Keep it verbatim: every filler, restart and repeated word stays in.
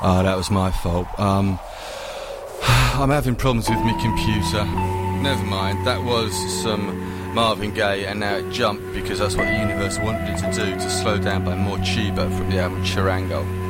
Oh, that was my fault. Um, I'm having problems with my computer. Never mind, that was some Marvin Gaye, and now it jumped because that's what the universe wanted it to do, to slow down by more tuba from the album Chirango.